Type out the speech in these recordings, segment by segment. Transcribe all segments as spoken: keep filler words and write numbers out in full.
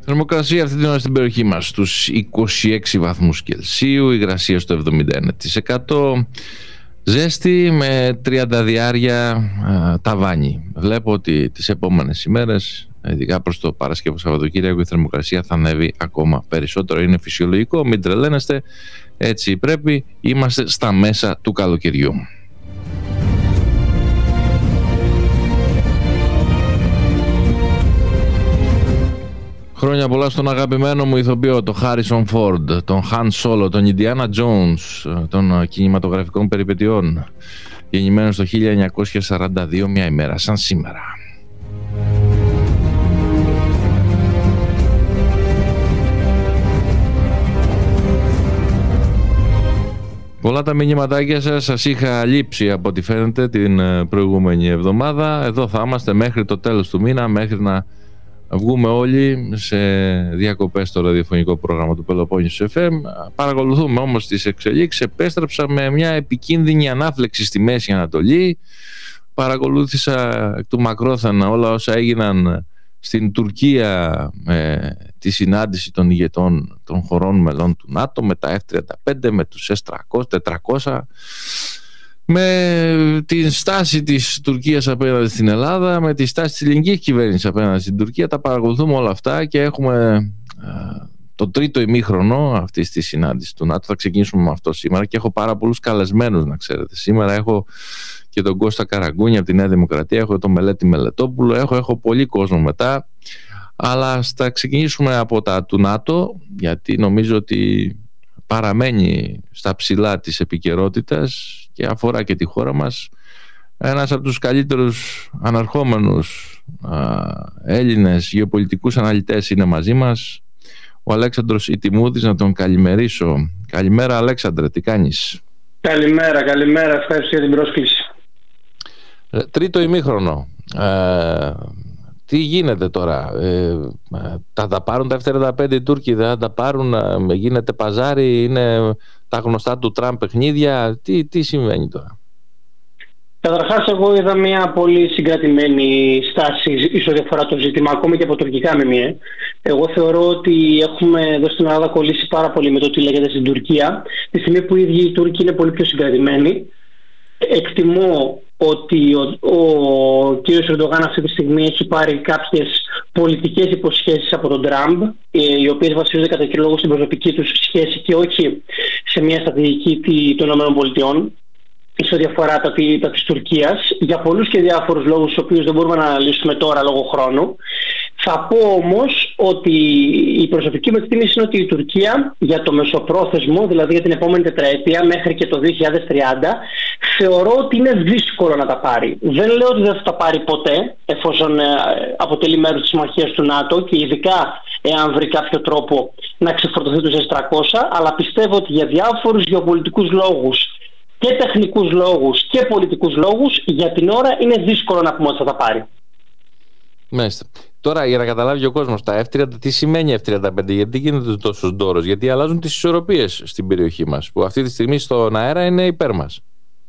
Θερμοκρασία αυτή την ώρα στην περιοχή μας στους είκοσι έξι βαθμούς Κελσίου, υγρασία στο εβδομήντα ένα τοις εκατό, ζέστη με τριάντα διάρια α, ταβάνι. Βλέπω ότι τις επόμενες ημέρες, ειδικά προς το Παρασκευό Σαββατοκύριακο, η θερμοκρασία θα ανέβει ακόμα περισσότερο. Είναι φυσιολογικό, μην τρελαίνεστε, έτσι πρέπει, είμαστε στα μέσα του καλοκαιριού. Χρόνια πολλά στον αγαπημένο μου ηθοποιό, τον Χάρισον Φόρντ, τον Χαν Σόλο, τον Ιντιάνα Τζόουνς των κινηματογραφικών περιπετειών. Γεννημένος το χίλια εννιακόσια σαράντα δύο, μια ημέρα σαν σήμερα. Πολλά τα μηνυματάκια σας, σας είχα λείψει από ό,τι φαίνεται την προηγούμενη εβδομάδα. Εδώ θα είμαστε μέχρι το τέλος του μήνα, μέχρι να βγούμε όλοι σε διακοπές στο ραδιοφωνικό πρόγραμμα του Πελοπόννησου εφ εμ. Παρακολουθούμε όμως τις εξελίξεις. Επέστρεψα με μια επικίνδυνη ανάφλεξη στη Μέση Ανατολή. Παρακολούθησα εκ του μακρόθεν όλα όσα έγιναν στην Τουρκία με τη συνάντηση των ηγετών των χωρών μελών του ΝΑΤΟ, με τα εφ τριάντα πέντε, με τους ες τριακόσια, τετρακόσια, με τη στάση της Τουρκίας απέναντι στην Ελλάδα, με τη στάση της ελληνικής κυβέρνησης απέναντι στην Τουρκία. Τα παρακολουθούμε όλα αυτά και έχουμε α, το τρίτο ημίχρονο αυτής της συνάντησης του ΝΑΤΟ. Θα ξεκινήσουμε με αυτό σήμερα και έχω πάρα πολλούς καλεσμένους, να ξέρετε. Σήμερα έχω και τον Κώστα Καραγκούνη από τη Νέα Δημοκρατία, έχω τον Μελέτη Μελετόπουλο, έχω, έχω πολύ κόσμο μετά. Αλλά θα ξεκινήσουμε από τα του ΝΑΤΟ, γιατί νομίζω ότι παραμένει στα ψηλά της επικαιρότητας και αφορά και τη χώρα μας. Ένας από τους καλύτερους αναρχόμενους α, Έλληνες γεωπολιτικούς αναλυτές είναι μαζί μας, ο Αλέξανδρος Ιτιμούδης. Να τον καλημερίσω. Καλημέρα Αλέξανδρε, τι κάνεις? Καλημέρα, καλημέρα, ευχαριστώ για την πρόσκληση. Τρίτο ημίχρονο. Ε, τι γίνεται τώρα? Ε, θα τα πάρουν τα εφ τριάντα πέντε οι Τούρκοι, δεν θα τα πάρουν? Ε, γίνεται παζάρι, είναι τα γνωστά του Τραμπ παιχνίδια? Τι, τι συμβαίνει τώρα? Καταρχάς, εγώ είδα μια πολύ συγκρατημένη στάση εις ό,τι αφορά το ζήτημα, ακόμη και από τουρκικά μεμιέ. Εγώ θεωρώ ότι έχουμε εδώ στην Ελλάδα κολλήσει πάρα πολύ με το τι λέγεται στην Τουρκία, τη στιγμή που οι ίδιοι οι Τούρκοι είναι πολύ πιο συγκρατημένοι. Εκτιμώ ότι ο, ο κ. Ερντογάν αυτή τη στιγμή έχει πάρει κάποιες πολιτικές υποσχέσεις από τον Τραμπ, οι οποίες βασίζονται κατά κύριο λόγο στην προσωπική τους σχέση και όχι σε μια στρατηγική των ΗΠΑ σε ό,τι αφορά τα, τα της Τουρκίας, για πολλούς και διάφορους λόγους, τους οποίους δεν μπορούμε να αναλύσουμε τώρα λόγω χρόνου. Θα πω όμως ότι η προσωπική μου εκτίμηση είναι ότι η Τουρκία για το μεσοπρόθεσμο, δηλαδή για την επόμενη τετραετία μέχρι και το δύο χιλιάδες τριάντα, θεωρώ ότι είναι δύσκολο να τα πάρει. Δεν λέω ότι δεν θα τα πάρει ποτέ, εφόσον αποτελεί μέρος της συμμαχίας του ΝΑΤΟ και ειδικά εάν βρει κάποιο τρόπο να ξεφορτωθεί τους ες τριακόσια, αλλά πιστεύω ότι για διάφορους γεωπολιτικούς λόγους και τεχνικούς λόγους και πολιτικούς λόγους, για την ώρα είναι δύσκολο να πούμε ότι θα τα πάρει. Μάλιστα. Τώρα, για να καταλάβει ο κόσμος, τα εφ τριάντα, τι σημαίνει εφ τριάντα πέντε, γιατί γίνεται τόσο ντόρος? Γιατί αλλάζουν τις ισορροπίες στην περιοχή μας, που αυτή τη στιγμή στον αέρα είναι υπέρ μας.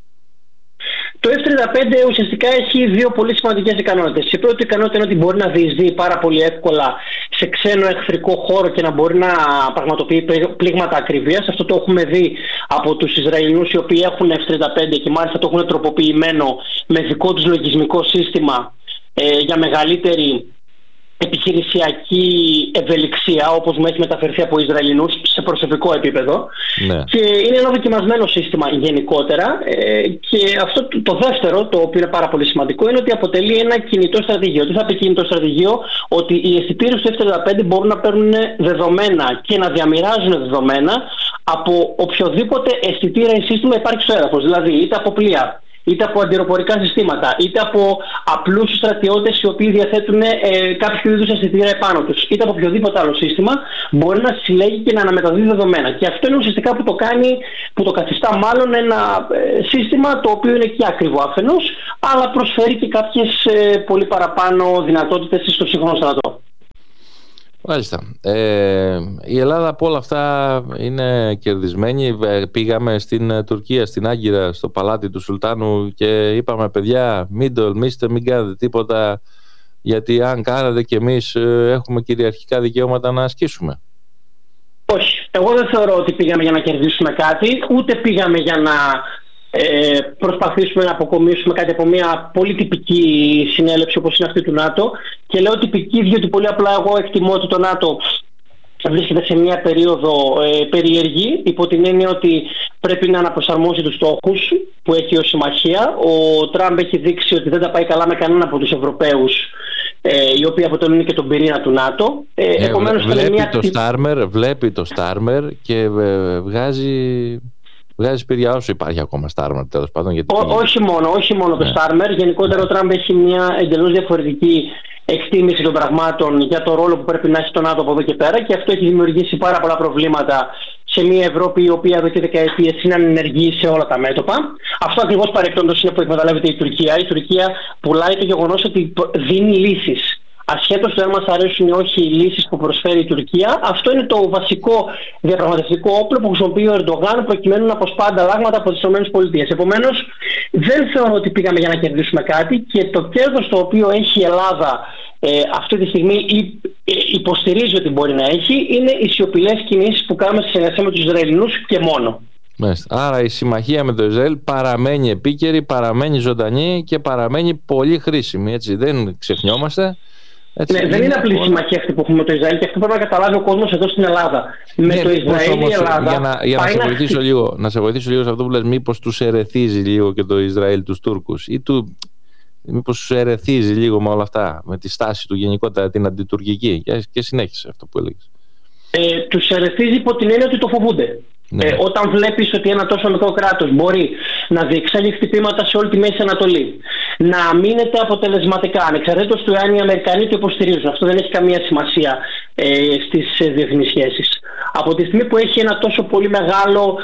Το εφ τριάντα πέντε ουσιαστικά έχει δύο πολύ σημαντικές ικανότητες. Η πρώτη ικανότητα είναι ότι μπορεί να διεισδύει πάρα πολύ εύκολα σε ξένο εχθρικό χώρο και να μπορεί να πραγματοποιεί πλήγματα ακρίβειας. Αυτό το έχουμε δει από τους Ισραηλινούς, οι οποίοι έχουν εφ τριάντα πέντε και μάλιστα το έχουν τροποποιημένο με δικό τους λογισμικό σύστημα ε, για μεγαλύτερη επιχειρησιακή ευελιξία, όπως μου έχει μεταφερθεί από Ισραηλινούς σε προσωπικό επίπεδο. Ναι. Και είναι ένα δοκιμασμένο σύστημα γενικότερα, ε, και αυτό το, το δεύτερο, το οποίο είναι πάρα πολύ σημαντικό, είναι ότι αποτελεί ένα κινητό στρατηγείο. Τι θα πει κινητό στρατηγείο? Ότι οι αισθητήρες του εφ τριάντα πέντε μπορούν να παίρνουν δεδομένα και να διαμοιράζουν δεδομένα από οποιοδήποτε αισθητήρα ή σύστημα υπάρχει στο έδαφος, δηλαδή είτε από πλοία, είτε από αντιεροπορικά συστήματα, είτε από απλούς στρατιώτες οι οποίοι διαθέτουν ε, κάποιο είδους αισθητήρα επάνω τους, είτε από οποιοδήποτε άλλο σύστημα, μπορεί να συλλέγει και να αναμεταδίδει δεδομένα. Και αυτό είναι ουσιαστικά που το κάνει, που το καθιστά μάλλον ένα ε, σύστημα το οποίο είναι και ακριβό αφενός, αλλά προσφέρει και κάποιες ε, πολύ παραπάνω δυνατότητες στο σύγχρονο στρατό. Μάλιστα. Ε, η Ελλάδα από όλα αυτά είναι κερδισμένη. Πήγαμε στην Τουρκία, στην Άγκυρα, στο παλάτι του Σουλτάνου και είπαμε, παιδιά, μην τολμήσετε, μην κάνετε τίποτα, γιατί αν κάνατε κι εμείς έχουμε κυριαρχικά δικαιώματα να ασκήσουμε. Όχι. Εγώ δεν θεωρώ ότι πήγαμε για να κερδίσουμε κάτι, ούτε πήγαμε για να ε, προσπαθήσουμε να αποκομίσουμε κάτι από μια πολύ τυπική συνέλευση όπως είναι αυτή του ΝΑΤΟ. Και λέω τυπική διότι πολύ απλά εγώ εκτιμώ ότι το ΝΑΤΟ βρίσκεται σε μια περίοδο ε, περίεργη, υπό την έννοια ότι πρέπει να αναπροσαρμόσει τους στόχους που έχει ως συμμαχία. Ο Τραμπ έχει δείξει ότι δεν τα πάει καλά με κανέναν από τους Ευρωπαίους, ε, οι οποίοι αποτελούν και τον πυρήνα του ΝΑΤΟ. Ε, ε, επομένως, βλέπει, μια... το Στάρμερ, βλέπει το Στάρμερ και βγάζει... Βγάζει σπήρια όσο υπάρχει ακόμα Στάρμερ, τέλος πάντων. Γιατί... Ό, όχι μόνο, όχι μόνο ναι. το Στάρμερ. Γενικότερα ο Τραμπ έχει μια εντελώς διαφορετική εκτίμηση των πραγμάτων για το ρόλο που πρέπει να έχει το ΝΑΤΟ από εδώ και πέρα, και αυτό έχει δημιουργήσει πάρα πολλά προβλήματα σε μια Ευρώπη η οποία εδώ και δεκαετίες είναι ανενεργή σε όλα τα μέτωπα. Αυτό ακριβώς παρεκτόντως είναι που εκμεταλλεύεται η Τουρκία. Η Τουρκία πουλάει το γεγονός ότι δίνει λύσεις. Ασχέτως του αν μας αρέσουν ή όχι οι λύσεις που προσφέρει η Τουρκία, αυτό είναι το βασικό διαπραγματευτικό όπλο που χρησιμοποιεί ο Ερντογάν προκειμένου να αποσπά ανταλλάγματα από τις ΗΠΑ. Επομένως, δεν θεωρώ ότι πήγαμε για να κερδίσουμε κάτι, και το κέρδος το οποίο έχει η Ελλάδα ε, αυτή τη στιγμή ή, ε, υποστηρίζει ότι μπορεί να έχει, είναι οι σιωπηλές κινήσεις που κάνουμε στη συνεργασία με τους Ισραηλινούς και μόνο. Μάλιστα. Άρα η συμμαχία με το Ισραήλ παραμένει επίκαιρη, παραμένει ζωντανή και παραμένει πολύ χρήσιμη. Έτσι, δεν ξεχνιόμαστε. Έτσι, ναι, δεν είναι απλή η συμμαχία αυτή που έχουμε με το Ισραήλ, και αυτό πρέπει να καταλάβει ο κόσμος εδώ στην Ελλάδα. Ναι, με το Ισραήλ όμως, η Ελλάδα. Για να, για να, σε βοηθήσω λίγο, να σε βοηθήσω λίγο σε αυτό που λες, μήπως τους ερεθίζει λίγο και το Ισραήλ τους Τούρκους, ή του, μήπως τους ερεθίζει λίγο με όλα αυτά, με τη στάση του γενικότερα την αντιτουρκική. Και, και συνέχισε αυτό που έλεγες. Ε, τους ερεθίζει υπό την έννοια ότι το φοβούνται. Ναι. Ε, όταν βλέπεις ότι ένα τόσο μικρό κράτος μπορεί να διεξάγει χτυπήματα σε όλη τη Μέση Ανατολή, να αμήνεται αποτελεσματικά, ανεξαρτήτως του εάν οι Αμερικανοί το υποστηρίζουν, αυτό δεν έχει καμία σημασία ε, στις ε, διεθνείς σχέσεις. Από τη στιγμή που έχει ένα τόσο πολύ μεγάλο,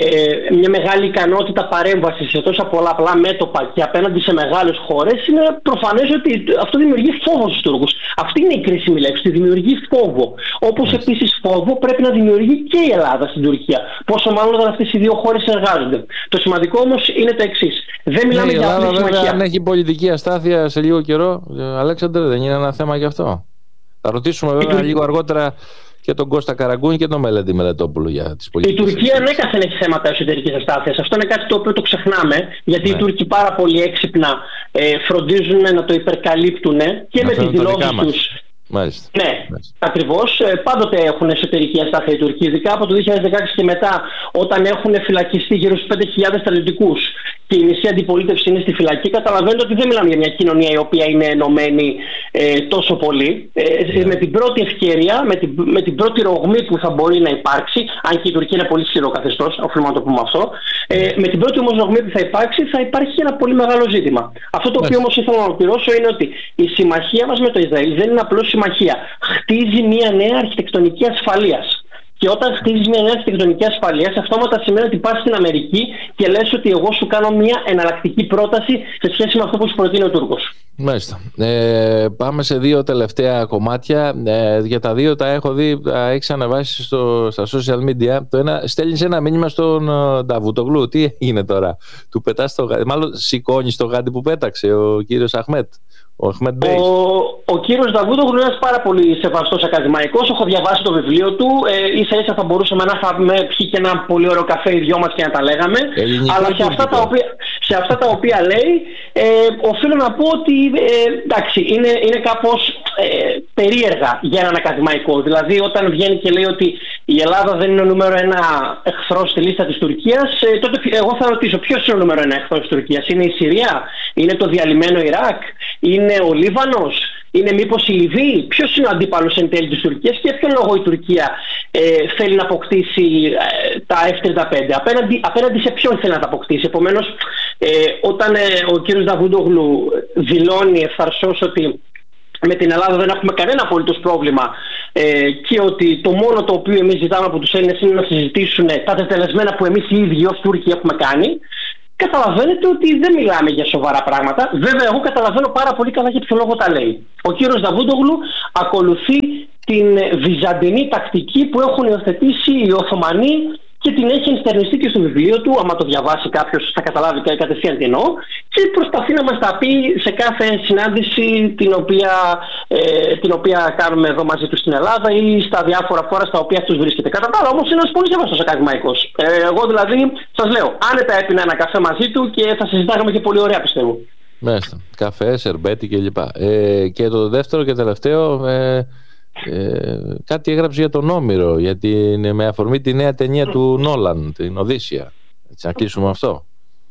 ε, μια μεγάλη ικανότητα παρέμβασης σε τόσα πολλά απλά μέτωπα και απέναντι σε μεγάλες χώρες, είναι προφανές ότι αυτό δημιουργεί φόβο στους Τούρκους. Αυτή είναι η κρίσιμη λέξη, δημιουργεί φόβο. Όπως επίσης φόβο πρέπει να δημιουργεί και η Ελλάδα στην Τουρκία. Πόσο μάλλον όταν αυτές οι δύο χώρες συνεργάζονται. Το σημαντικό όμως είναι το εξής. Δεν μιλάμε ναι, για απλή συμμαχία. Αν έχει πολιτική αστάθεια σε λίγο καιρό, Αλέξανδρε, δεν είναι ένα θέμα γι' αυτό? Θα ρωτήσουμε βέβαια λίγο αργότερα και τον Κώστα Καραγκούνη και τον Μελέτη Μελετόπουλο για τις πολιτικές. Η Τουρκία ανέκαθεν έχει θέματα εσωτερικής αστάθειας. Αυτό είναι κάτι το οποίο το ξεχνάμε, γιατί ναι. οι Τούρκοι πάρα πολύ έξυπνα ε, φροντίζουν να το υπερκαλύπτουν και να με τις δηλώσεις τους. Μάλιστα. Ναι, Μάλιστα. ακριβώς. Πάντοτε έχουν εσωτερική αστάθεια οι Τουρκοί, ειδικά από το δύο χιλιάδες δεκαέξι και μετά, όταν έχουν φυλακιστεί γύρω στους πέντε χιλιάδες στρατιωτικούς και η μισή αντιπολίτευση είναι στη φυλακή. Καταλαβαίνετε ότι δεν μιλάμε για μια κοινωνία η οποία είναι ενωμένη ε, τόσο πολύ. Ε, yeah. Με την πρώτη ευκαιρία, με την, με την πρώτη ρογμή που θα μπορεί να υπάρξει, αν και η Τουρκία είναι πολύ σκληρό καθεστώς, οφείλουμε να το πούμε αυτό, ε, με την πρώτη όμως ρογμή που θα υπάρξει, θα υπάρχει ένα πολύ μεγάλο ζήτημα. Αυτό το οποίο όμως ήθελα να ολοκληρώσω είναι ότι η συμμαχία μας με το Ισραήλ δεν είναι απλώς συμμαχία. Χτίζει μια νέα αρχιτεκτονική ασφαλείας. Και όταν χτίζεις μια νέα αρχιτεκτονική ασφαλείας, αυτόματα σημαίνει ότι πας στην Αμερική και λες ότι εγώ σου κάνω μια εναλλακτική πρόταση σε σχέση με αυτό που σου προτείνει ο Τούρκος. Μάλιστα. Ε, πάμε σε δύο τελευταία κομμάτια. Ε, για τα δύο τα έχω δει, τα έχεις ανεβάσει στο, στα social media. Το ένα, στέλνεις ένα μήνυμα στον uh, Νταβούτογλου. Τι έγινε τώρα? Του πετάς το γάντι? Μάλλον σηκώνεις το γάντι που πέταξε ο κύριος Αχμέτ. Ο, ο, ο κύριος Νταβούτογλου είναι ένας πάρα πολύ σεβαστός ακαδημαϊκός. Έχω διαβάσει το βιβλίο του. Ε, ίσα ίσα θα μπορούσαμε να είχαμε πιει και ένα πολύ ωραίο καφέ οι δυο μας και να τα λέγαμε. Ελληνικό. Αλλά σε αυτά, τα οποία, σε αυτά τα οποία λέει, ε, οφείλω να πω ότι ε, εντάξει, είναι, είναι κάπως ε, περίεργα για έναν ακαδημαϊκό. Δηλαδή, όταν βγαίνει και λέει ότι η Ελλάδα δεν είναι ο νούμερο ένα εχθρός στη λίστα της Τουρκίας, ε, τότε εγώ θα ρωτήσω ποιος είναι ο νούμερο ένα εχθρός της Τουρκίας? Είναι η Συρία? Είναι το διαλυμένο Ιράκ? Είναι ο Λίβανος? Είναι μήπως η Λιβύη? Ποιος είναι ο αντίπαλος εν τέλει της Τουρκίας και για ποιον λόγο η Τουρκία ε, θέλει να αποκτήσει ε, τα εφ τριάντα πέντε? Απέναντι, απέναντι σε ποιον θέλει να τα αποκτήσει? Επομένως, ε, όταν ε, ο κ. Νταβούτογλου δηλώνει ευθαρσώς ότι με την Ελλάδα δεν έχουμε κανένα απολύτως πρόβλημα ε, και ότι το μόνο το οποίο εμείς ζητάμε από τους Έλληνες είναι να συζητήσουν τα τετελεσμένα που εμείς οι ίδιοι ως Τούρκοι έχουμε κάνει, καταλαβαίνετε ότι δεν μιλάμε για σοβαρά πράγματα. Βέβαια, εγώ καταλαβαίνω πάρα πολύ καλά για ποιο λόγο τα λέει. Ο κύριος Νταβούτογλου ακολουθεί την βυζαντινή τακτική που έχουν υιοθετήσει οι Οθωμανοί και και την έχει ενστερνιστεί και στο βιβλίο του. Άμα το διαβάσει κάποιος θα καταλάβει κατευθείαν τι εννοώ, και προσπαθεί να μας τα πει σε κάθε συνάντηση την οποία, ε, την οποία κάνουμε εδώ μαζί του στην Ελλάδα ή στα διάφορα φόρα στα οποία αυτός βρίσκεται. Κατά τα άλλα όμως είναι ένας πολύ σεβαστός ακαδημαϊκός. Ε, εγώ δηλαδή σας λέω, άνετα έπινα ένα καφέ μαζί του και θα συζητάγαμε και πολύ ωραία, πιστεύω. Μάλιστα. Καφέ, σερμπέτι κλπ. Ε, και το δεύτερο και τελευταίο, ε, ε, κάτι έγραψε για τον Όμηρο, γιατί είναι με αφορμή τη νέα ταινία του Νόλαν, την Οδύσσια. Έτσι, να κλείσουμε αυτό.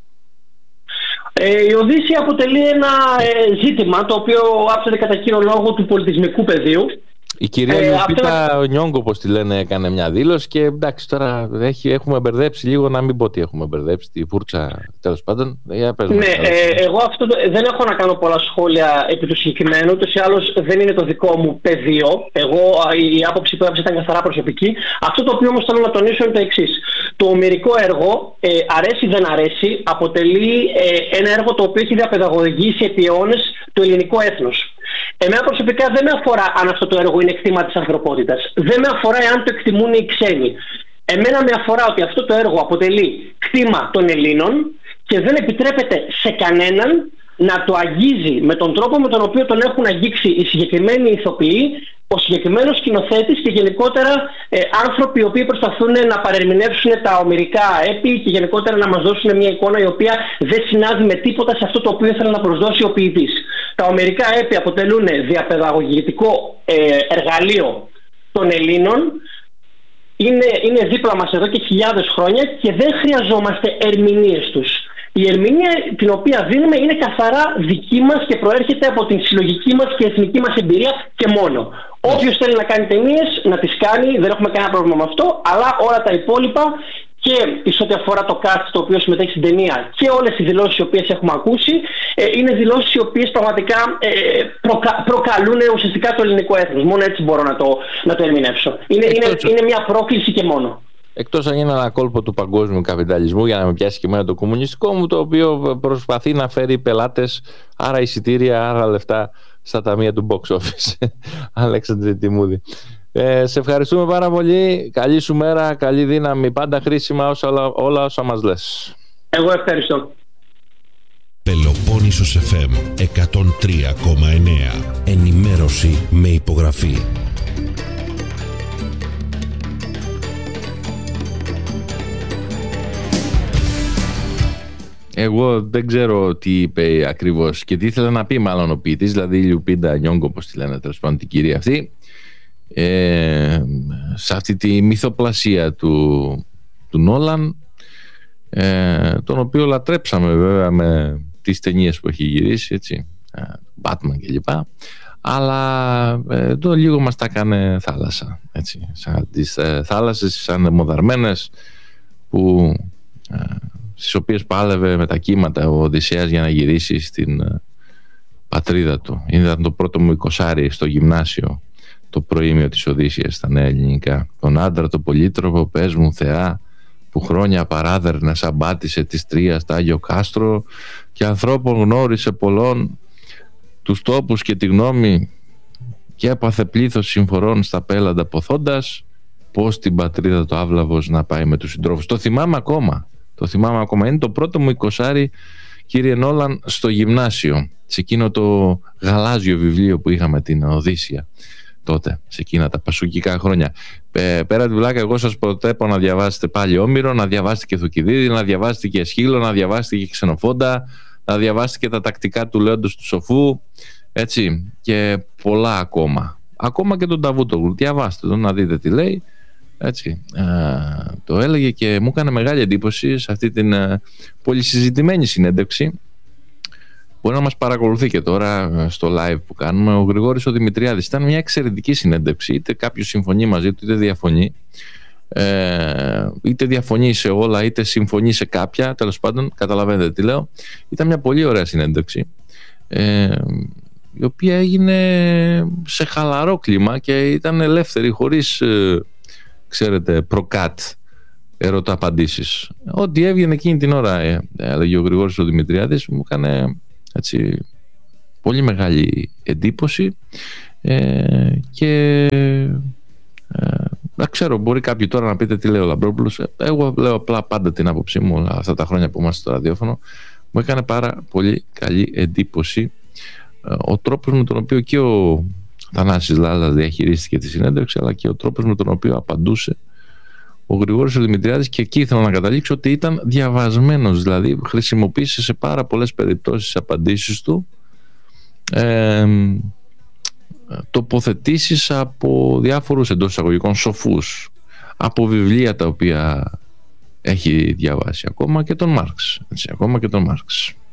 Ε, η Οδύσσια αποτελεί ένα ε, ζήτημα το οποίο άψεται κατά κύριο λόγο του πολιτισμικού πεδίου. Η κυρία ε, Λουπίτα αυτό... Νιόγκο, όπως τη λένε, έκανε μια δήλωση και εντάξει, τώρα έχει, έχουμε μπερδέψει λίγο, να μην πω ότι έχουμε μπερδέψει τη φούρτσα, τέλος πάντων. Για πες, ναι, ε, εγώ αυτό το, δεν έχω να κάνω πολλά σχόλια επί του συγκεκριμένου, ούτως ή άλλως δεν είναι το δικό μου πεδίο. Εγώ η άποψη που έβαψε ήταν καθαρά προσωπική. Αυτό το οποίο όμως θέλω να τονίσω είναι το εξής. Το ομηρικό έργο, ε, αρέσει δεν αρέσει, αποτελεί ε, ένα έργο το οποίο έχει διαπαιδαγωγήσει επί αιώνες το ελληνικό έθνος. Εμένα προσωπικά δεν με αφορά αν αυτό το έργο είναι κτήμα της ανθρωπότητας. Δεν με αφορά εάν το εκτιμούν οι ξένοι. Εμένα με αφορά ότι αυτό το έργο αποτελεί κτήμα των Ελλήνων και δεν επιτρέπεται σε κανέναν να το αγγίζει με τον τρόπο με τον οποίο τον έχουν αγγίξει οι συγκεκριμένοι ηθοποιοί, ο συγκεκριμένος σκηνοθέτης και γενικότερα ε, άνθρωποι οι οποίοι προσπαθούν να παρερμηνεύσουν τα ομηρικά έπι και γενικότερα να μας δώσουν μια εικόνα η οποία δεν συνάδει με τίποτα σε αυτό το οποίο ήθελε να προσδώσει ο ποιητής. Τα ομηρικά έπι αποτελούν διαπαιδαγωγητικό ε, εργαλείο των Ελλήνων, είναι, είναι δίπλα μας εδώ και χιλιάδες χρόνια και δεν χρειαζόμαστε ερμηνείες τους. Η ερμηνεία την οποία δίνουμε είναι καθαρά δική μας και προέρχεται από την συλλογική μας και εθνική μας εμπειρία και μόνο. Όποιος θέλει να κάνει ταινίες, να τις κάνει, δεν έχουμε κανένα πρόβλημα με αυτό, αλλά όλα τα υπόλοιπα και σε ό,τι αφορά το cast το οποίο συμμετέχει στην ταινία και όλες οι δηλώσεις οι οποίες έχουμε ακούσει, ε, είναι δηλώσεις οι οποίες πραγματικά ε, προκα, προκαλούν ουσιαστικά το ελληνικό έθνος. Μόνο έτσι μπορώ να το, να το ερμηνεύσω. Είναι, είναι, είναι μια πρόκληση και μόνο. Εκτός αν είναι ένα κόλπο του παγκόσμιου καπιταλισμού για να με πιάσει και εμένα το κομμουνιστικό μου, το οποίο προσπαθεί να φέρει πελάτες, άρα εισιτήρια, άρα λεφτά στα ταμεία του box office. Αλέξανδρε Τιμούδη. Ε, σε ευχαριστούμε πάρα πολύ. Καλή σου μέρα, καλή δύναμη, πάντα χρήσιμα όσα, όλα όσα μας λες. Εγώ ευχαριστώ. Πελοπόννησος εφ εμ εκατόν τρία κόμμα εννέα. Ενημέρωση με υπογραφή. Εγώ δεν ξέρω τι είπε ακριβώς και τι ήθελε να πει μάλλον ο ποιητής, δηλαδή η Λιουπίντα Νιόγκο, όπως τη λένε τέλος πάντων την κυρία αυτή, ε, σε αυτή τη μυθοπλασία του, του Νόλαν, ε, τον οποίο λατρέψαμε βέβαια με τις ταινίες που έχει γυρίσει, έτσι, Batman κλπ. Αλλά ε, το λίγο μας τα έκανε θάλασσα, έτσι, σαν τις ε, θάλασσες σαν μοδαρμένες που... Ε, στις οποίες πάλευε με τα κύματα ο Οδυσσέας για να γυρίσει στην uh, πατρίδα του. Ήταν το πρώτο μου εικοσάρι στο γυμνάσιο, το προήμιο της Οδύσσιας στα νέα ελληνικά. Τον άντρα το πολύτροπο, πες μου Θεά, που χρόνια παράδερνες αμπάτησε της Τρίας τ' Άγιο Κάστρο και ανθρώπων γνώρισε πολλών τους τόπους και τη γνώμη και έπαθε πλήθος συμφορών στα πέλαντα ποθώντας πως την πατρίδα του άβλαβος να πάει με τους συντρόφους. Το θυμάμαι ακόμα. Το θυμάμαι ακόμα. Είναι το πρώτο μου εικοσάρι, κύριε Νόλαν, στο γυμνάσιο. Σε εκείνο το γαλάζιο βιβλίο που είχαμε, την Οδύσσια, τότε, σε εκείνα τα πασουκικά χρόνια. Ε, πέρα τη βλάκα, εγώ σας προτρέπω να διαβάσετε πάλι Όμηρο, να διαβάσετε και Θουκυδίδη, να διαβάσετε και Αισχύλο, να διαβάσετε και Ξενοφόντα, να διαβάσετε και τα τακτικά του Λέοντος του Σοφού, έτσι, και πολλά ακόμα. Ακόμα και τον Νταβούτογλου. Διαβάστε τον, να δείτε τι λέει. Έτσι, α, το έλεγε και μου έκανε μεγάλη εντύπωση σε αυτή την α, πολυσυζητημένη συνέντευξη. Μπορεί να μας παρακολουθεί και τώρα στο live που κάνουμε ο Γρηγόρης ο Δημητριάδης. Ήταν μια εξαιρετική συνέντευξη. Είτε κάποιος συμφωνεί μαζί του είτε διαφωνεί, ε, είτε διαφωνεί σε όλα είτε συμφωνεί σε κάποια, τέλος πάντων καταλαβαίνετε τι λέω. Ήταν μια πολύ ωραία συνέντευξη, ε, η οποία έγινε σε χαλαρό κλίμα και ήταν ελεύθερη, χωρίς ε, ξέρετε, προκάτ ερώτα απαντήσεις. Ό,τι έβγαινε εκείνη την ώρα, ε, έλεγε ο Γρηγόρης ο Δημητριάδης, μου έκανε έτσι πολύ μεγάλη εντύπωση, ε, και ε, ξέρω, μπορεί κάποιοι τώρα να πείτε τι λέει ο Λαμπρόπουλος. Εγώ λέω απλά πάντα την άποψή μου αυτά τα χρόνια που είμαστε στο ραδιόφωνο. Μου έκανε πάρα πολύ καλή εντύπωση ο τρόπος με τον οποίο και ο Θανάσης Λάλας διαχειρίστηκε τη συνέντευξη, αλλά και ο τρόπος με τον οποίο απαντούσε ο Γρηγόρης ο Δημητριάδης, και εκεί ήθελα να καταλήξω ότι ήταν διαβασμένος, δηλαδή χρησιμοποίησε σε πάρα πολλές περιπτώσεις τις απαντήσεις του ε, τοποθετήσεις από διάφορους εντός εισαγωγικών σοφούς, από βιβλία τα οποία έχει διαβάσει, ακόμα και τον Μάρξ, έτσι, ακόμα και τον Μάρξ.